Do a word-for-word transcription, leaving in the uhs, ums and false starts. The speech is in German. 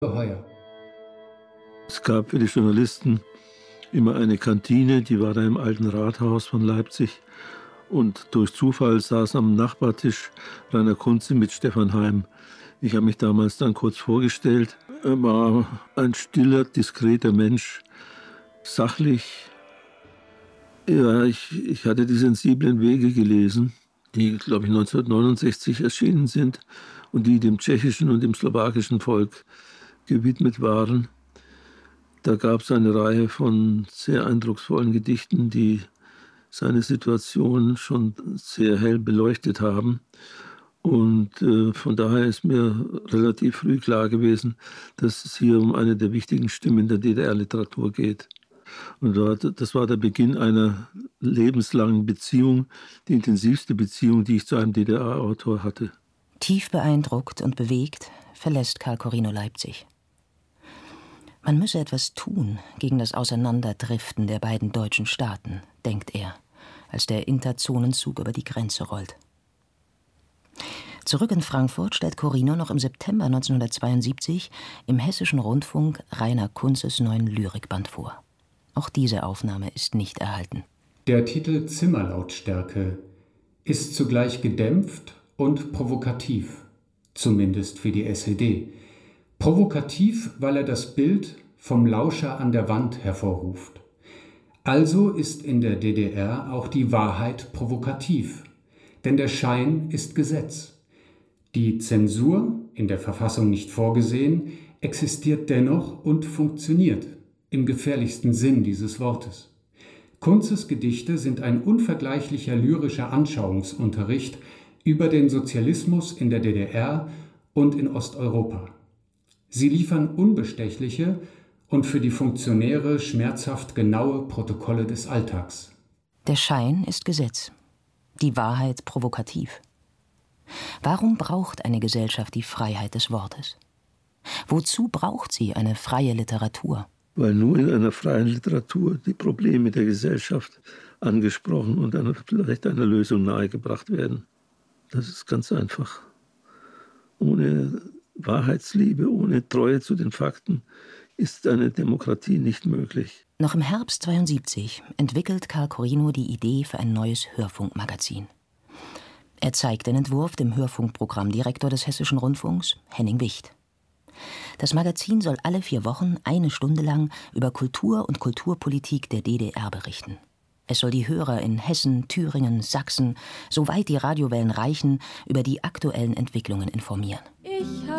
Heuer. Es gab für die Journalisten immer eine Kantine, die war da im alten Rathaus von Leipzig. Und durch Zufall saß am Nachbartisch Rainer Kunze mit Stefan Heym. Ich habe mich damals dann kurz vorgestellt. Er war ein stiller, diskreter Mensch, sachlich. Ja, ich, ich hatte die sensiblen Wege gelesen, die, glaube ich, neunzehnhundertneunundsechzig erschienen sind und die dem tschechischen und dem slowakischen Volk gewidmet waren. Da gab es eine Reihe von sehr eindrucksvollen Gedichten, die seine Situation schon sehr hell beleuchtet haben. Und äh, von daher ist mir relativ früh klar gewesen, dass es hier um eine der wichtigen Stimmen der D D R-Literatur geht. Und das war der Beginn einer lebenslangen Beziehung, die intensivste Beziehung, die ich zu einem D D R-Autor hatte. Tief beeindruckt und bewegt verlässt Karl Corino Leipzig. Man müsse etwas tun gegen das Auseinanderdriften der beiden deutschen Staaten, denkt er, als der Interzonenzug über die Grenze rollt. Zurück in Frankfurt stellt Corino noch im September neunzehnhundertzweiundsiebzig im Hessischen Rundfunk Rainer Kunzes neuen Lyrikband vor. Auch diese Aufnahme ist nicht erhalten. Der Titel Zimmerlautstärke ist zugleich gedämpft und provokativ, zumindest für die S E D. Provokativ, weil er das Bild vom Lauscher an der Wand hervorruft. Also ist in der D D R auch die Wahrheit provokativ, denn der Schein ist Gesetz. Die Zensur, in der Verfassung nicht vorgesehen, existiert dennoch und funktioniert, im gefährlichsten Sinn dieses Wortes. Kunzes Gedichte sind ein unvergleichlicher lyrischer Anschauungsunterricht über den Sozialismus in der D D R und in Osteuropa. Sie liefern unbestechliche und für die Funktionäre schmerzhaft genaue Protokolle des Alltags. Der Schein ist Gesetz, die Wahrheit provokativ. Warum braucht eine Gesellschaft die Freiheit des Wortes? Wozu braucht sie eine freie Literatur? Weil nur in einer freien Literatur die Probleme der Gesellschaft angesprochen und einer, vielleicht einer Lösung nahegebracht werden. Das ist ganz einfach. Ohne Wahrheitsliebe, ohne Treue zu den Fakten ist eine Demokratie nicht möglich. Noch im Herbst zweiundsiebzig entwickelt Karl Corino die Idee für ein neues Hörfunkmagazin. Er zeigt den Entwurf dem Hörfunkprogrammdirektor des Hessischen Rundfunks, Henning Wicht. Das Magazin soll alle vier Wochen eine Stunde lang über Kultur und Kulturpolitik der D D R berichten. Es soll die Hörer in Hessen, Thüringen, Sachsen, soweit die Radiowellen reichen, über die aktuellen Entwicklungen informieren. Ich